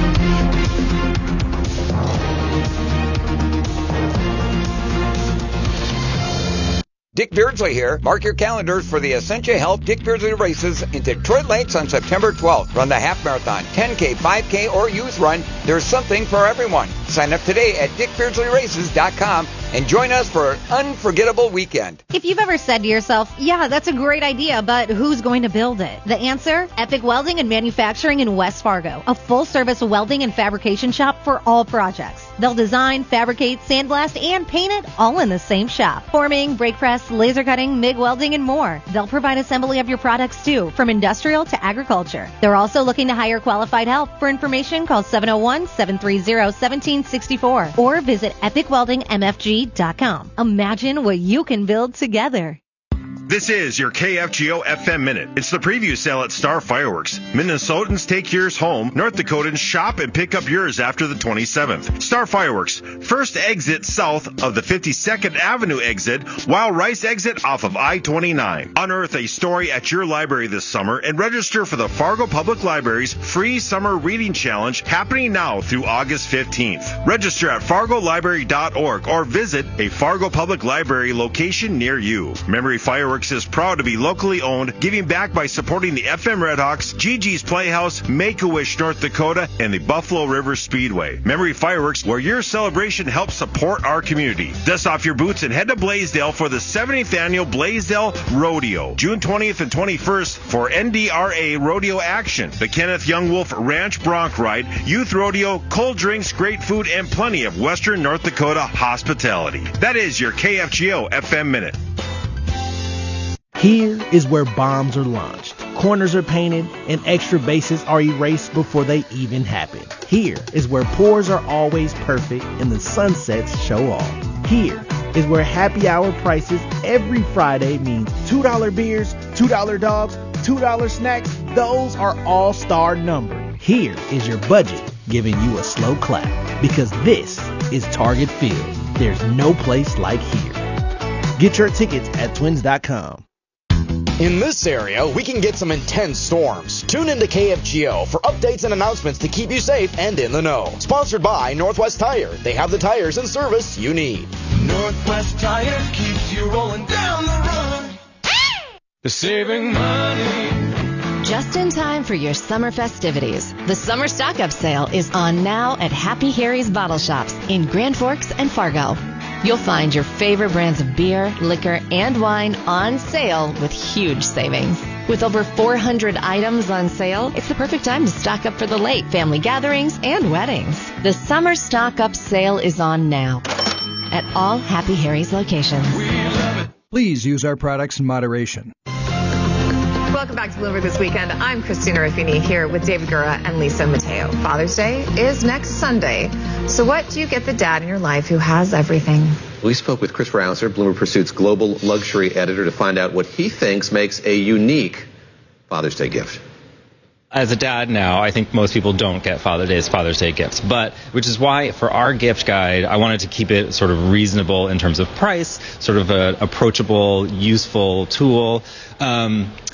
Dick Beardsley here. Mark your calendars for the Essentia Health Dick Beardsley races in Detroit Lakes on September 12th. Run the half marathon, 10K, 5K, or youth run. There's something for everyone. Sign up today at dickbeardsleyraces.com and join us for an unforgettable weekend. If you've ever said to yourself, yeah, that's a great idea, but who's going to build it? The answer? Epic Welding and Manufacturing in West Fargo, a full-service welding and fabrication shop for all projects. They'll design, fabricate, sandblast, and paint it all in the same shop. Forming, brake press, laser cutting, MIG welding, and more. They'll provide assembly of your products too, from industrial to agriculture. They're also looking to hire qualified help. For information, call 701-730-1764 or visit epicweldingmfg.com. Imagine what you can build together. This is your KFGO FM Minute. It's the preview sale at Star Fireworks. Minnesotans take yours home. North Dakotans shop and pick up yours after the 27th. Star Fireworks. First exit south of the 52nd Avenue exit, while Rice exit off of I-29. Unearth a story at your library this summer and register for the Fargo Public Library's free summer reading challenge happening now through August 15th. Register at fargolibrary.org or visit a Fargo Public Library location near you. Memory Fireworks is proud to be locally owned, giving back by supporting the FM Redhawks, Gigi's Playhouse, Make-A-Wish North Dakota, and the Buffalo River Speedway. Memory Fireworks, where your celebration helps support our community. Dust off your boots and head to Blaisdell for the 70th Annual Blaisdell Rodeo, June 20th and 21st for NDRA Rodeo action. The Kenneth Young Wolf Ranch Bronc Ride, Youth Rodeo, cold drinks, great food, and plenty of Western North Dakota hospitality. That is your KFGO FM Minute. Here is where bombs are launched, corners are painted, and extra bases are erased before they even happen. Here is where pours are always perfect and the sunsets show off. Here is where happy hour prices every Friday means $2 beers, $2 dogs, $2 snacks. Those are all-star numbered. Here is your budget giving you a slow clap, because this is Target Field. There's no place like here. Get your tickets at twins.com. In this area, we can get some intense storms. Tune into KFGO for updates and announcements to keep you safe and in the know. Sponsored by Northwest Tire. They have the tires and service you need. Northwest Tire keeps you rolling down the road. The saving money. Just in time for your summer festivities. The summer stock-up sale is on now at Happy Harry's Bottle Shops in Grand Forks and Fargo. You'll find your favorite brands of beer, liquor, and wine on sale with huge savings. With over 400 items on sale, it's the perfect time to stock up for the late family gatherings and weddings. The summer stock-up sale is on now at all Happy Harry's locations. Please use our products in moderation. Welcome back to Bloomberg This Weekend. I'm Christina Ruffini here with David Gura and Lisa Mateo. Father's Day is next Sunday. So what do you get the dad in your life who has everything? We spoke with Chris Rouser, Bloomberg Pursuit's global luxury editor, to find out what he thinks makes a unique Father's Day gift. As a dad now, I think most people don't get Father's Day gifts, which is why for our gift guide, I wanted to keep it sort of reasonable in terms of price, sort of an approachable, useful tool.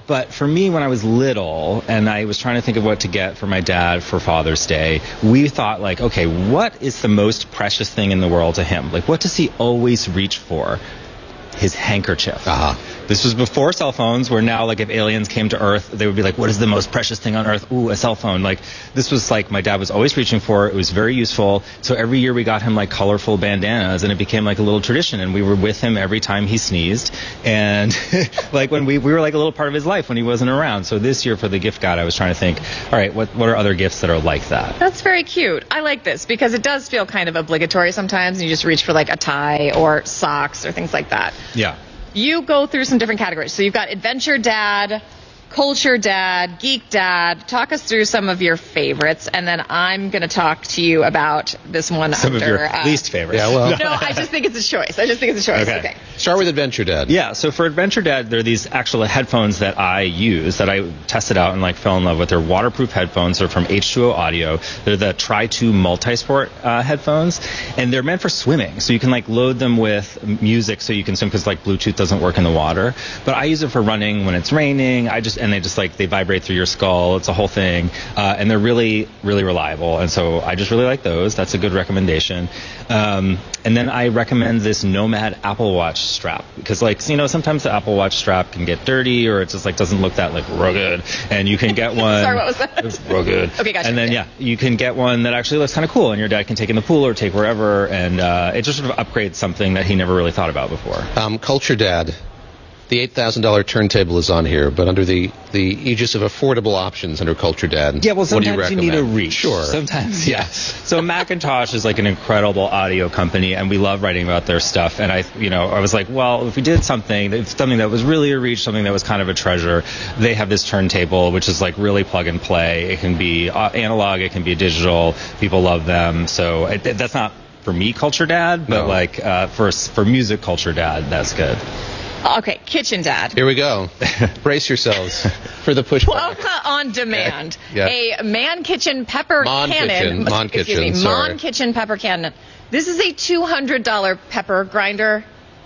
But for me, when I was little and I was trying to think of what to get for my dad for Father's Day, we thought like, okay, what is the most precious thing in the world to him? Like, what does he always reach for? His handkerchief. This was before cell phones, where now, like, if aliens came to Earth, they would be like, what is the most precious thing on Earth? Ooh, a cell phone. Like, this was like my dad was always reaching for. It was very useful. So every year we got him like colorful bandanas, and it became like a little tradition. And we were with him every time he sneezed. And like when we were like a little part of his life when he wasn't around. So this year for the gift guide, I was trying to think, all right, what are other gifts that are like that? That's very cute. I like this because it does feel kind of obligatory sometimes, and you just reach for like a tie or socks or things like that. Yeah. You go through some different categories. So you've got Adventure Dad, Culture Dad, Geek Dad. Talk us through some of your favorites, and then I'm going to talk to you about this one. Some of your least favorites. Yeah, well. No, I just think it's a choice. Okay. Start with Adventure Dad. Yeah, so for Adventure Dad, there are these actual headphones that I use that I tested out and like fell in love with. They're waterproof headphones. They're from H2O Audio. They're the Tri2 multi-sport headphones, and they're meant for swimming. So you can like load them with music so you can swim because like Bluetooth doesn't work in the water. But I use it for running when it's raining. They vibrate through your skull. It's a whole thing. And they're really, really reliable. And so I just really like those. That's a good recommendation. And then I recommend this Nomad Apple Watch strap because sometimes the Apple Watch strap can get dirty or it just like doesn't look that like rugged. And you can get one. Sorry, what was that? It was rugged. Okay, gotcha. And then, you can get one that actually looks kind of cool and your dad can take in the pool or take wherever. And it just sort of upgrades something that he never really thought about before. Culture Dad. The $8,000 turntable is on here, but under the aegis of affordable options under Culture Dad. Yeah, well, what do you sometimes you need a reach. Sure. Sometimes, yes. So Macintosh is like an incredible audio company, and we love writing about their stuff. And I was like, well, if we did something that was really a reach, something that was kind of a treasure, they have this turntable, which is like really plug and play. It can be analog, it can be digital. People love them. So that's not for me, Culture Dad, but for music, Culture Dad, that's good. Okay, Kitchen Dad. Here we go. Brace yourselves for the pushback. Plonka on demand. Okay. Yeah. A Man Kitchen pepper cannon. Mon Kitchen pepper cannon. This is a $200 pepper grinder.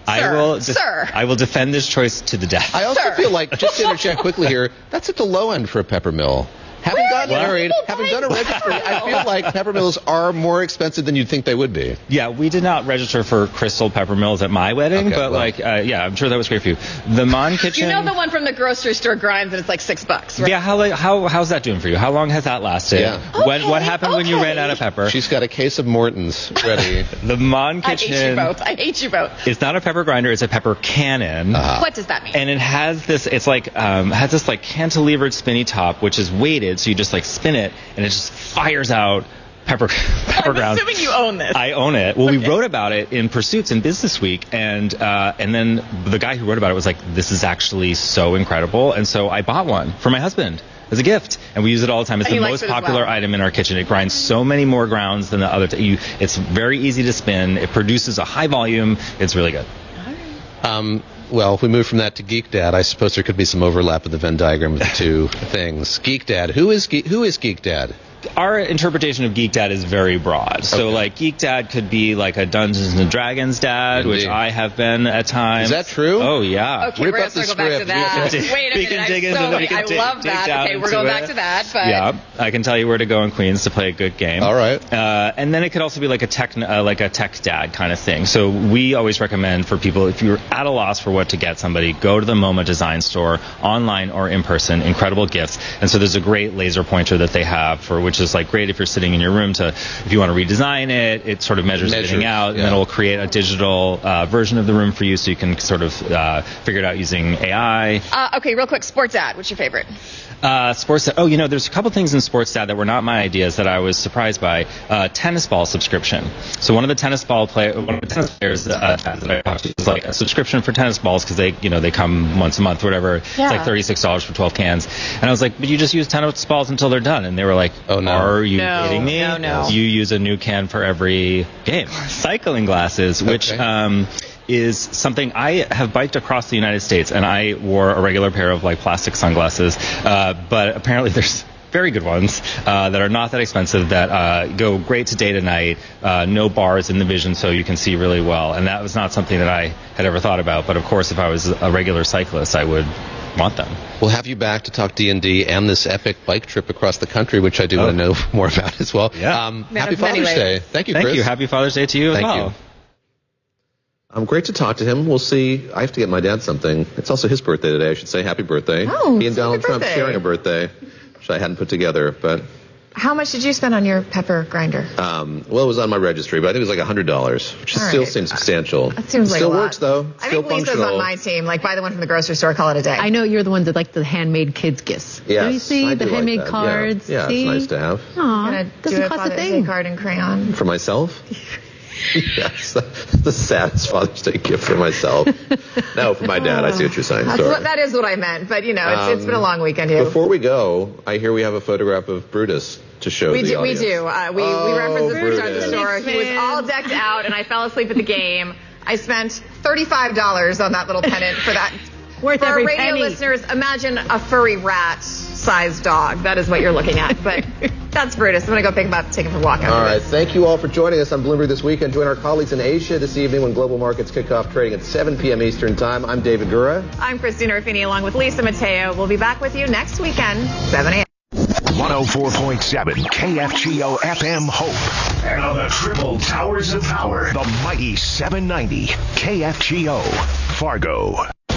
I will defend this choice to the death. I also feel like, just to interject quickly here, that's at the low end for a pepper mill. Having gotten married, having done a registry, I feel like pepper mills are more expensive than you'd think they would be. Yeah, we did not register for crystal pepper mills at my wedding, I'm sure that was great for you. The Mon Kitchen. You know the one from the grocery store grinds and it's like $6, right? Yeah, how's that doing for you? How long has that lasted? Yeah. What happened when you ran out of pepper? She's got a case of Morton's ready. The Mon Kitchen. I hate you both. It's not a pepper grinder, it's a pepper cannon. What does that mean? And it has this, has this like cantilevered spinny top, which is weighted, so you just like spin it, and it just fires out pepper grounds. I'm assuming you own this. I own it. Well, we wrote about it in Pursuits in Business Week, and then the guy who wrote about it was like, this is actually so incredible, and so I bought one for my husband as a gift, and we use it all the time. It's the most popular item in our kitchen. It grinds so many more grounds than the other. It's very easy to spin. It produces a high volume. It's really good. Well, if we move from that to Geek Dad, I suppose there could be some overlap in the Venn diagram of the two things. Geek Dad. Who is Geek Dad? Our interpretation of Geek Dad is very broad. So, like, Geek Dad could be like a Dungeons and Dragons dad, which I have been at times. Is that true? Oh, yeah. Okay, we're going to circle back to that. Wait a minute. I love that. Okay, we're going back to that. But yeah, I can tell you where to go in Queens to play a good game. All right. And then it could also be like a tech dad kind of thing. So we always recommend for people, if you're at a loss for what to get somebody, go to the MoMA Design Store, online or in person. Incredible gifts. And so there's a great laser pointer that they have which is like great if you're sitting in your room if you want to redesign it. It sort of measures everything out, and then it will create a digital version of the room for you, so you can sort of figure it out using AI. Okay, real quick, Sports Dad. What's your favorite? Sports Dad. There's a couple things in Sports Dad that were not my ideas that I was surprised by. Tennis ball subscription. So one of the tennis players that I talked to is like a subscription for tennis balls because they come once a month, whatever. Yeah. It's like $36 for 12 cans. And I was like, but you just use tennis balls until they're done. And they were like, oh no, are you kidding me? No. You use a new can for every game. Cycling glasses, which is something I have biked across the United States, and I wore a regular pair of like plastic sunglasses, but apparently there's very good ones that are not that expensive that go great to day to night, no bars in the vision, so you can see really well. And that was not something that I had ever thought about, but of course if I was a regular cyclist I would want them. We'll have you back to talk D&D and this epic bike trip across the country, which I do want to know more about as well. Yeah. Happy Father's Day. Thank you, Chris. Thank you. Happy Father's Day to you as well. Thank you. Great to talk to him. We'll see. I have to get my dad something. It's also his birthday today. I should say happy birthday. Oh, he and Donald Trump sharing a birthday, which I hadn't put together, but... How much did you spend on your pepper grinder? Well, it was on my registry, but I think it was like $100, which still seems substantial. That seems like still a lot. Works, though. I Still think Lisa's functional. on my team. Like, buy the one from the grocery store, call it a day. I know you're the one that like the handmade kids gifts. Yes, Do you see I the do handmade like that. cards? Yeah, see? it's nice to have. Aw, doesn't cost a thing. Card and crayon. For myself? Yes, the saddest Father's Day gift for myself. No, for my dad. I see what you're saying. Sorry. That is what I meant, but it's been a long weekend here. Before we go, I hear we have a photograph of Brutus to show the audience. We do. We referenced this at the store. He was all decked out, and I fell asleep at the game. I spent $35 on that little pennant for that. Worth for every our radio penny. Listeners, imagine a furry rat-sized dog. That is what you're looking at. But that's Brutus. I'm going to go pick him up, take him for a walk. All right. Thank you all for joining us on Bloomberg This Weekend. Join our colleagues in Asia this evening when global markets kick off trading at 7 p.m. Eastern Time. I'm David Gura. I'm Christina Ruffini along with Lisa Mateo. We'll be back with you next weekend, 7 a.m. 104.7 KFGO FM Hope. And on the triple towers of power, the mighty 790 KFGO Fargo.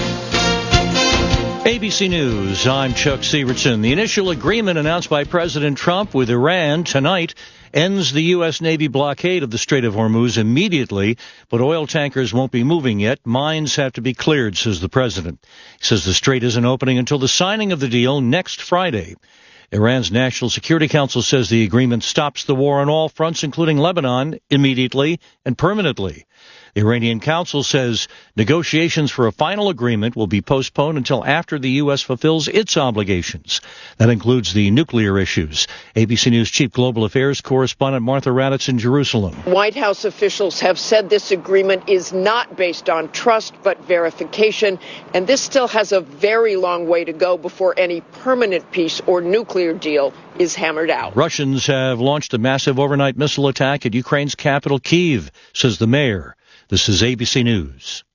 ABC News, I'm Chuck Severson. The initial agreement announced by President Trump with Iran tonight ends the U.S. Navy blockade of the Strait of Hormuz immediately, but oil tankers won't be moving yet. Mines have to be cleared, says the president. He says the strait isn't opening until the signing of the deal next Friday. Iran's National Security Council says the agreement stops the war on all fronts, including Lebanon, immediately and permanently. The Iranian Council says negotiations for a final agreement will be postponed until after the U.S. fulfills its obligations. That includes the nuclear issues. ABC News Chief Global Affairs Correspondent Martha Raddatz in Jerusalem. White House officials have said this agreement is not based on trust but verification, and this still has a very long way to go before any permanent peace or nuclear deal is hammered out. Russians have launched a massive overnight missile attack at Ukraine's capital, Kyiv, says the mayor. This is ABC News.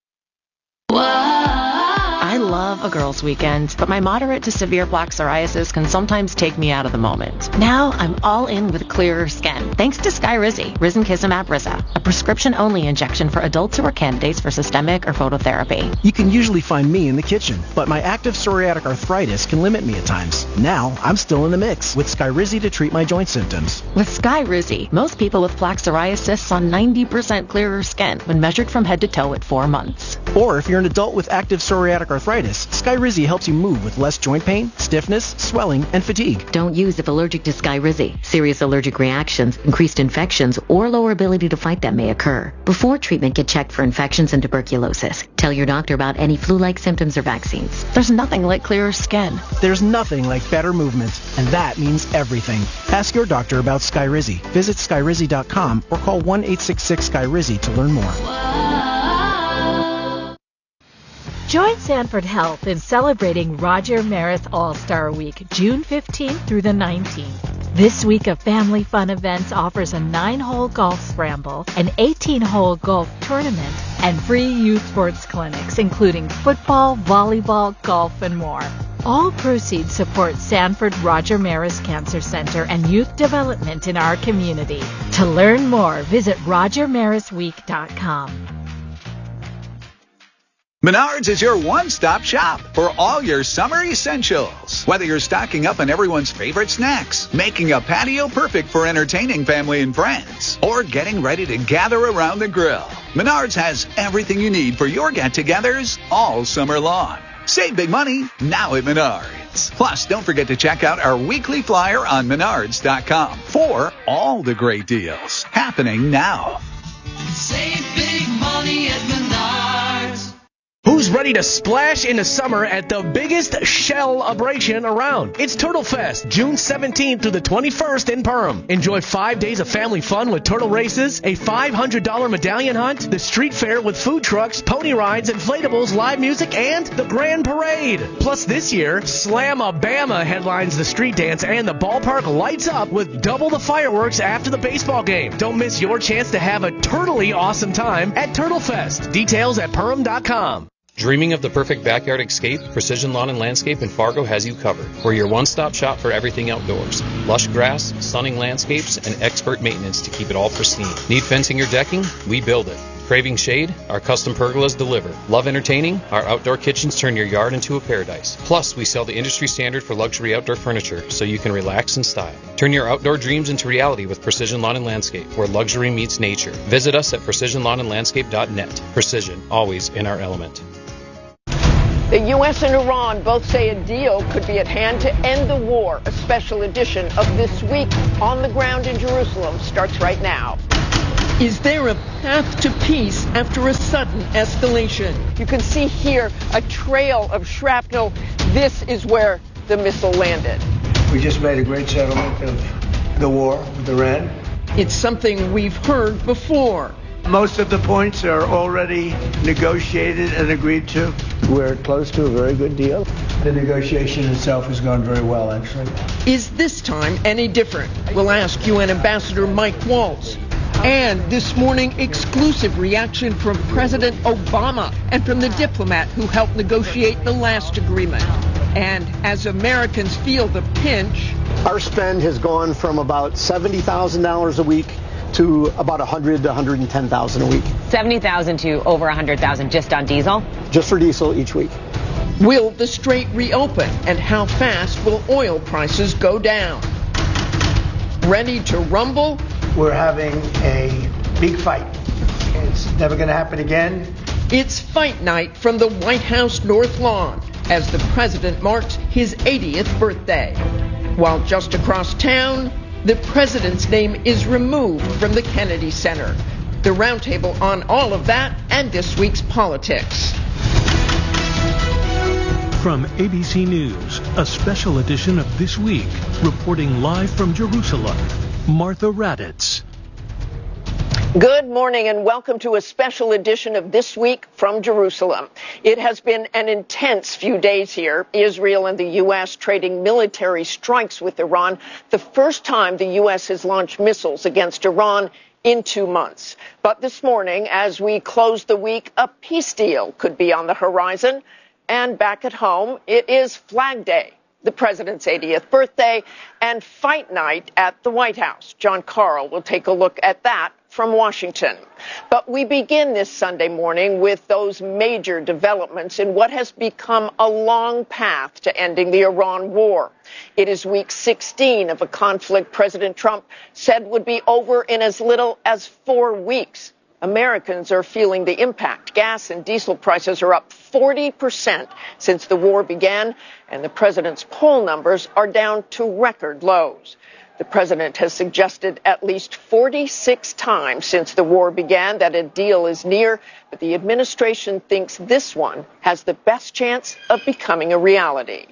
I love a girls' weekend, but my moderate to severe plaque psoriasis can sometimes take me out of the moment. Now I'm all in with clearer skin, thanks to Skyrizi, Risankizumab Risa, a prescription-only injection for adults who are candidates for systemic or phototherapy. You can usually find me in the kitchen, but my active psoriatic arthritis can limit me at times. Now I'm still in the mix with Skyrizi to treat my joint symptoms. With Skyrizi, most people with plaque psoriasis saw 90% clearer skin when measured from head to toe at 4 months. Or if you're an adult with active psoriatic arthritis, Skyrizi helps you move with less joint pain, stiffness, swelling, and fatigue. Don't use if allergic to Skyrizi. Serious allergic reactions, increased infections, or lower ability to fight them may occur. Before treatment, get checked for infections and tuberculosis. Tell your doctor about any flu-like symptoms or vaccines. There's nothing like clearer skin. There's nothing like better movement, and that means everything. Ask your doctor about Skyrizi. Visit Skyrizi.com or call 1-866-SKYRIZI to learn more. Join Sanford Health in celebrating Roger Maris All-Star Week, June 15th through the 19th. This week of family fun events offers a 9-hole golf scramble, an 18-hole golf tournament, and free youth sports clinics, including football, volleyball, golf, and more. All proceeds support Sanford Roger Maris Cancer Center and youth development in our community. To learn more, visit RogerMarisWeek.com. Menards is your one-stop shop for all your summer essentials. Whether you're stocking up on everyone's favorite snacks, making a patio perfect for entertaining family and friends, or getting ready to gather around the grill, Menards has everything you need for your get-togethers all summer long. Save big money now at Menards. Plus, don't forget to check out our weekly flyer on Menards.com for all the great deals happening now. Save big money at Menards. Who's ready to splash into summer at the biggest shell-abration around? It's Turtle Fest, June 17th through the 21st in Perham. Enjoy 5 days of family fun with turtle races, a $500 medallion hunt, the street fair with food trucks, pony rides, inflatables, live music, and the grand parade. Plus this year, Slam-a-Bama headlines the street dance and the ballpark lights up with double the fireworks after the baseball game. Don't miss your chance to have a turtly awesome time at Turtle Fest. Details at Perham.com. Dreaming of the perfect backyard escape? Precision Lawn and Landscape in Fargo has you covered. We're your one-stop shop for everything outdoors. Lush grass, stunning landscapes, and expert maintenance to keep it all pristine. Need fencing or decking? We build it. Craving shade? Our custom pergolas deliver. Love entertaining? Our outdoor kitchens turn your yard into a paradise. Plus, we sell the industry standard for luxury outdoor furniture, so you can relax in style. Turn your outdoor dreams into reality with Precision Lawn and Landscape, where luxury meets nature. Visit us at precisionlawnandlandscape.net. Precision, always in our element. The U.S. and Iran both say a deal could be at hand to end the war. A special edition of This Week on the Ground in Jerusalem starts right now. Is there a path to peace after a sudden escalation? You can see here a trail of shrapnel. This is where the missile landed. We just made a great settlement of the war with Iran. It's something we've heard before. Most of the points are already negotiated and agreed to. We're close to a very good deal. The negotiation itself has gone very well, actually. Is this time any different? We'll ask UN Ambassador Mike Waltz. And this morning, exclusive reaction from President Obama and from the diplomat who helped negotiate the last agreement. And as Americans feel the pinch, our spend has gone from about $70,000 a week to about $100,000 to $110,000 a week. $70,000 to over $100,000 just on diesel? Just for diesel each week. Will the strait reopen, and how fast will oil prices go down? Ready to rumble? We're having a big fight. It's never going to happen again. It's fight night from the White House North Lawn as the president marks his 80th birthday. While just across town, the president's name is removed from the Kennedy Center. The roundtable on all of that and this week's politics. From ABC News, a special edition of This Week, reporting live from Jerusalem, Martha Raddatz. Good morning and welcome to a special edition of This Week from Jerusalem. It has been an intense few days here. Israel and the U.S. trading military strikes with Iran, the first time the U.S. has launched missiles against Iran in 2 months. But this morning, as we close the week, a peace deal could be on the horizon. And back at home, it is Flag Day, the president's 80th birthday, and fight night at the White House. John Karl will take a look at that from Washington. But we begin this Sunday morning with those major developments in what has become a long path to ending the Iran war. It is week 16 of a conflict President Trump said would be over in as little as 4 weeks. Americans are feeling the impact. Gas and diesel prices are up 40% since the war began, and the president's poll numbers are down to record lows. The president has suggested at least 46 times since the war began that a deal is near, but the administration thinks this one has the best chance of becoming a reality.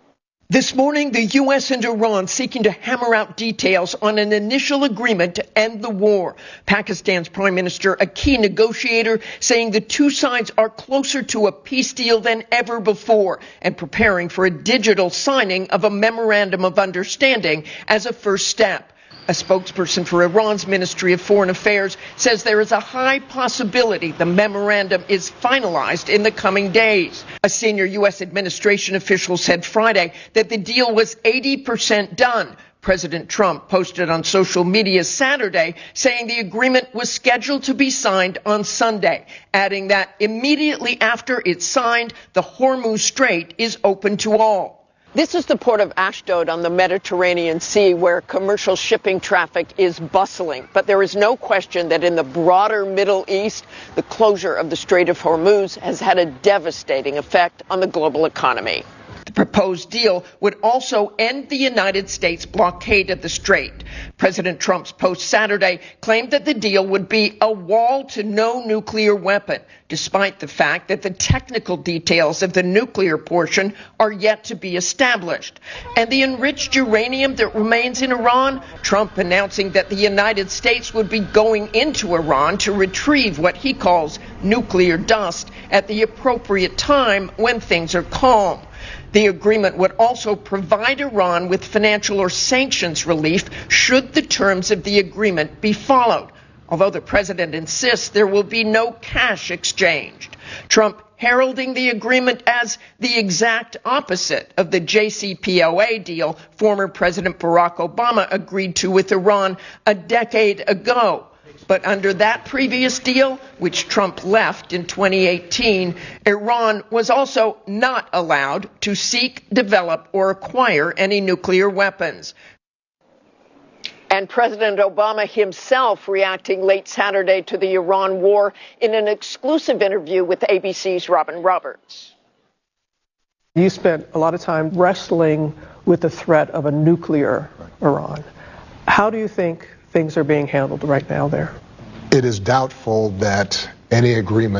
This morning, the U.S. and Iran seeking to hammer out details on an initial agreement to end the war. Pakistan's Prime Minister, a key negotiator, saying the two sides are closer to a peace deal than ever before and preparing for a digital signing of a memorandum of understanding as a first step. A spokesperson for Iran's Ministry of Foreign Affairs says there is a high possibility the memorandum is finalized in the coming days. A senior U.S. administration official said Friday that the deal was 80% done. President Trump posted on social media Saturday saying the agreement was scheduled to be signed on Sunday, adding that immediately after it's signed, the Hormuz Strait is open to all. This is the port of Ashdod on the Mediterranean Sea, where commercial shipping traffic is bustling. But there is no question that in the broader Middle East, the closure of the Strait of Hormuz has had a devastating effect on the global economy. The proposed deal would also end the United States blockade of the strait. President Trump's post Saturday claimed that the deal would be a wall to no nuclear weapon, despite the fact that the technical details of the nuclear portion are yet to be established. And the enriched uranium that remains in Iran, Trump announcing that the United States would be going into Iran to retrieve what he calls nuclear dust at the appropriate time when things are calm. The agreement would also provide Iran with financial or sanctions relief should the terms of the agreement be followed, although the president insists there will be no cash exchanged. Trump heralding the agreement as the exact opposite of the JCPOA deal former President Barack Obama agreed to with Iran a decade ago. But under that previous deal, which Trump left in 2018, Iran was also not allowed to seek, develop, or acquire any nuclear weapons. And President Obama himself reacting late Saturday to the Iran war in an exclusive interview with ABC's Robin Roberts. You spent a lot of time wrestling with the threat of a nuclear Iran. How do you think things are being handled right now there? It is doubtful that any agreement